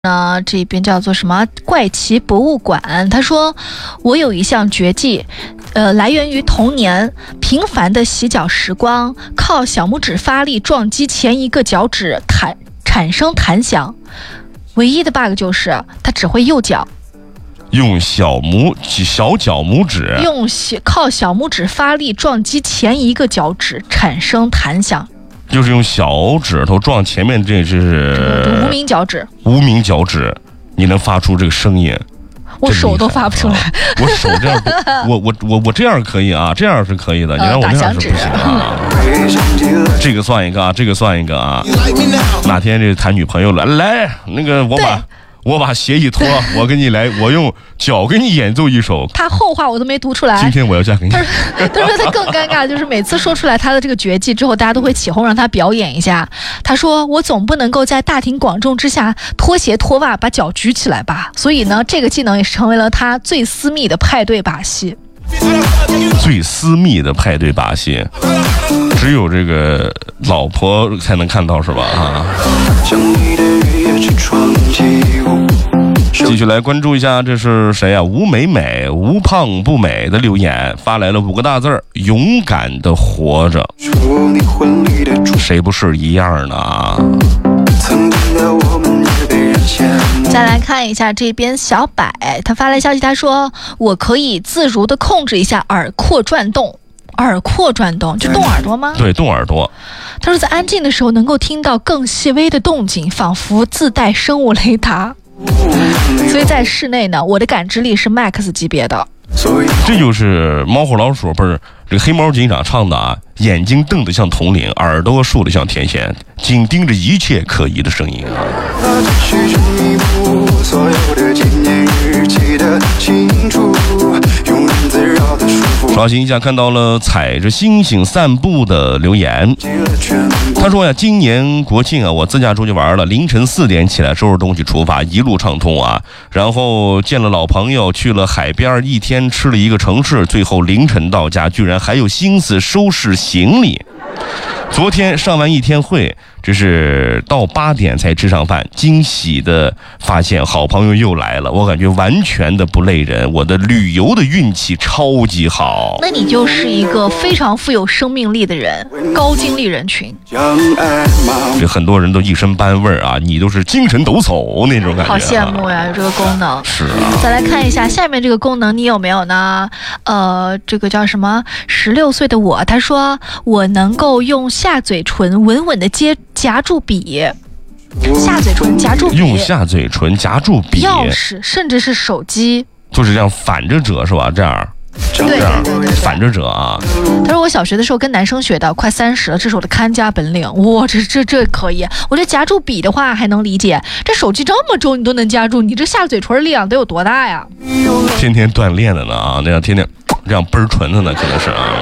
呢，这边叫做什么怪奇博物馆。他说，我有一项绝技，来源于童年频繁的洗脚时光，靠小拇指发力撞击前一个脚趾，产生弹响。唯一的 bug 就是他只会右脚。 用小脚拇指， 靠小拇指发力撞击前一个脚趾，产生弹响。 就是用小指头撞前面，这是无名脚趾。 无名脚趾，你能发出这个声音？ 我手都发不出来。 我手这样，我这样可以啊，这样是可以的。你让我这样是不行啊。这个算一个啊，这个算一个啊。哪天这谈女朋友了，来那个我把鞋一脱，我跟你来，我用脚给你演奏一首。 他后话我都没读出来。 今天我要嫁给你。他说他更尴尬，就是每次说出来他的这个绝技之后，大家都会起哄让他表演一下。他说我总不能够在大庭广众之下脱鞋脱袜把脚举起来吧，所以呢，这个技能也是成为了他最私密的派对把戏。 最私密的派对把戏，只有这个老婆才能看到是吧？啊。继续来关注一下，这是谁啊？吴美美，无胖不美的留言发来了5个大字儿：勇敢的活着。谁不是一样的啊？ 再来看一下这边小柏，他发来消息，他说我可以自如地控制一下耳廓转动。耳廓转动就动耳朵吗？ 对，动耳朵。 他说在安静的时候能够听到更细微的动静，仿佛自带生物雷达。所以在室内呢，我的感知力是 max 级别的。 这就是猫和老鼠，不是这个黑猫警长唱的啊！眼睛瞪得像铜铃，耳朵竖得像天线，紧盯着一切可疑的声音啊！刷新一下，看到了踩着星星散步的留言。他说呀，今年国庆啊，我自驾出去玩了，凌晨4点起来收拾东西出发，一路畅通啊。然后见了老朋友，去了海边，一天吃了一个城市，最后凌晨到家，居然还有心思收拾行李。昨天上完一天会，只是到8点才吃上饭，惊喜的发现好朋友又来了，我感觉完全的不累人，我的旅游的运气超级好。 那你就是一个非常富有生命力的人，高精力人群。 这很多人都一身班味儿啊，你都是精神抖擞那种感觉。 好羡慕呀，有这个功能。 是啊。 再来看一下下面这个功能，你有没有呢？这个叫什么？16岁的我，他说我能够用下嘴唇稳稳的夹住笔，下嘴唇夹住笔， 用下嘴唇夹住笔， 钥匙甚至是手机， 就是这样反着折是吧？这样。 对， 反着折啊！ 他说我小学的时候跟男生学的，快30了，这是我的看家本领。哇，这可以！我这夹住笔的话还能理解，这手机这么重你都能夹住，你这下嘴唇力量得有多大呀？ 天天锻炼的呢啊，那样天天这样嘣唇的呢，可能是啊。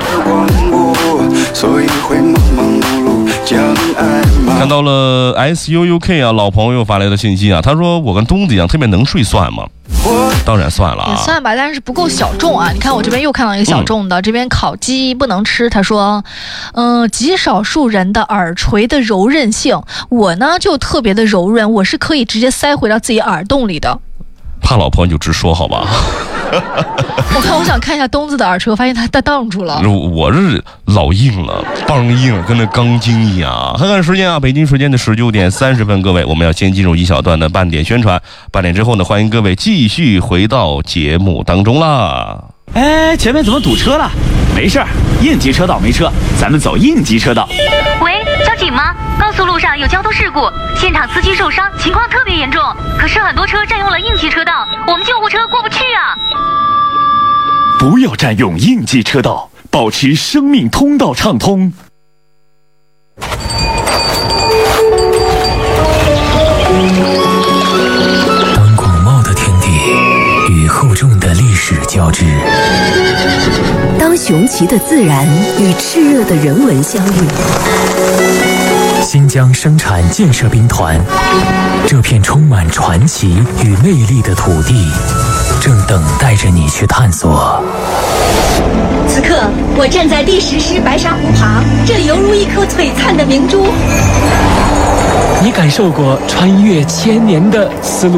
看到了 SUUK 啊，老朋友发来的信息啊，他说我跟东子一样特别能睡，算吗？当然算了啊， 也算吧，但是不够小众啊。你看我这边又看到一个小众的，这边烤鸡不能吃。他说，极少数人的耳垂的柔韧性，我呢就特别的柔韧，我是可以直接塞回到自己耳洞里的。 怕老婆你就直说好吧。 我想看一下东子的耳垂，我发现他挡住了。 我是老硬了，梆硬，跟那钢筋一样。看看时间啊，北京时间的19点30分，各位，我们要先进入一小段的半点宣传。半点之后呢，欢迎各位继续回到节目当中啦。 哎，前面怎么堵车了？没事儿，应急车道没车，咱们走应急车道。 喂，交警吗？高速路上有交通事故，现场司机受伤，情况特别严重，可是很多车占用了应急车道，我们救护车过不去啊。 不要占用应急车道，保持生命通道畅通。 当广袤的天地与厚重的历史交织，当雄奇的自然与炽热的人文相遇， 新疆生产建设兵团，这片充满传奇与魅力的土地，正等待着你去探索。 此刻，我站在第10师白沙湖旁，这里犹如一颗璀璨的明珠。 你感受过穿越千年的丝路